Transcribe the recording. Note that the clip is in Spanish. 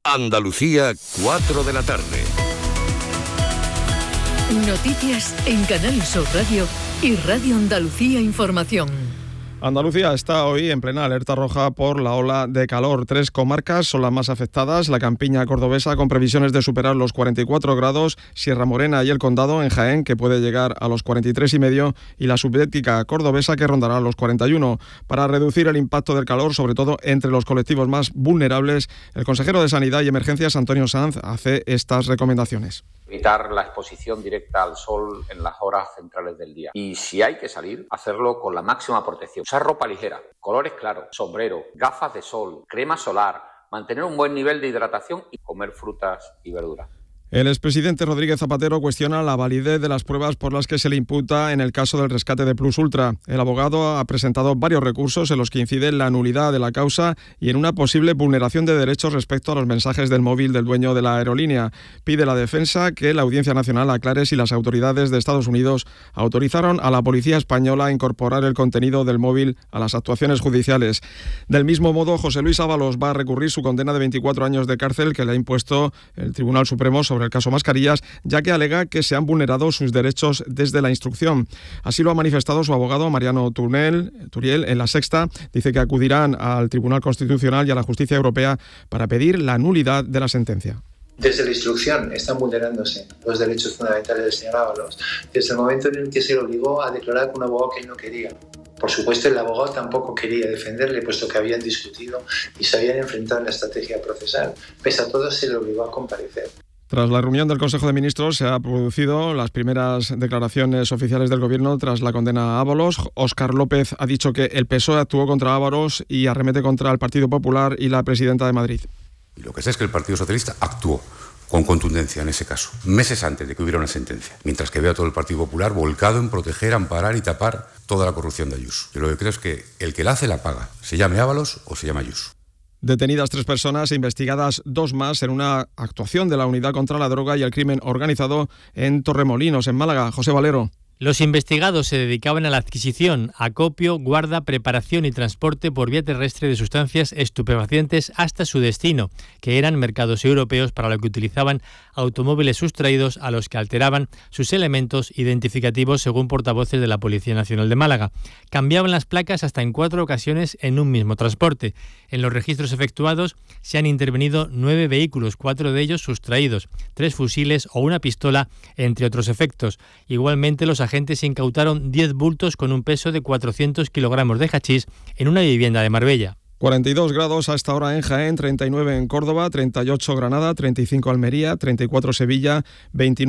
Andalucía, 4 de la tarde. Noticias en Canal Sur Radio y Radio Andalucía Información. Andalucía está hoy en plena alerta roja por la ola de calor. 3 comarcas son las más afectadas: la campiña cordobesa, con previsiones de superar los 44 grados, Sierra Morena y el Condado en Jaén, que puede llegar a los 43,5, y la subbética cordobesa, que rondará los 41. Para reducir el impacto del calor, sobre todo entre los colectivos más vulnerables, el consejero de Sanidad y Emergencias, Antonio Sanz, hace estas recomendaciones. Evitar la exposición directa al sol en las horas centrales del día. Y si hay que salir, hacerlo con la máxima protección. Usar ropa ligera, colores claros, sombrero, gafas de sol, crema solar, mantener un buen nivel de hidratación y comer frutas y verduras. El expresidente Rodríguez Zapatero cuestiona la validez de las pruebas por las que se le imputa en el caso del rescate de Plus Ultra. El abogado ha presentado varios recursos en los que incide en la nulidad de la causa y en una posible vulneración de derechos respecto a los mensajes del móvil del dueño de la aerolínea. Pide la defensa que la Audiencia Nacional aclare si las autoridades de Estados Unidos autorizaron a la policía española a incorporar el contenido del móvil a las actuaciones judiciales. Del mismo modo, José Luis Ábalos va a recurrir su condena de 24 años de cárcel que le ha impuesto el Tribunal Supremo sobre el caso Mascarillas, ya que alega que se han vulnerado sus derechos desde la instrucción. Así lo ha manifestado su abogado Mariano Turiel en La Sexta. Dice que acudirán al Tribunal Constitucional y a la Justicia Europea para pedir la nulidad de la sentencia. Desde la instrucción están vulnerándose los derechos fundamentales del señor Ábalos, desde el momento en el que se le obligó a declarar con un abogado que él no quería. Por supuesto, el abogado tampoco quería defenderle, puesto que habían discutido y se habían enfrentado en la estrategia procesal. Pese a todo, se le obligó a comparecer. Tras la reunión del Consejo de Ministros se han producido las primeras declaraciones oficiales del Gobierno tras la condena a Ábalos. Óscar López ha dicho que el PSOE actuó contra Ábalos y arremete contra el Partido Popular y la presidenta de Madrid. Y lo que sé es que el Partido Socialista actuó con contundencia en ese caso, meses antes de que hubiera una sentencia, mientras que veo a todo el Partido Popular volcado en proteger, amparar y tapar toda la corrupción de Ayuso. Yo lo que creo es que el que la hace la paga, se llame Ábalos o se llame Ayuso. Detenidas 3 personas e investigadas 2 más en una actuación de la Unidad contra la Droga y el Crimen Organizado en Torremolinos, en Málaga. José Valero. Los investigados se dedicaban a la adquisición, acopio, guarda, preparación y transporte por vía terrestre de sustancias estupefacientes hasta su destino, que eran mercados europeos, para lo que utilizaban automóviles sustraídos a los que alteraban sus elementos identificativos, según portavoces de la Policía Nacional de Málaga. Cambiaban las placas hasta en 4 ocasiones en un mismo transporte. En los registros efectuados se han intervenido 9 vehículos, 4 de ellos sustraídos, 3 fusiles o una pistola, entre otros efectos. Igualmente, los agentes incautaron 10 bultos con un peso de 400 kilogramos de hachís en una vivienda de Marbella. 42 grados a esta hora en Jaén, 39 en Córdoba, 38 Granada, 35 Almería, 34 Sevilla, 29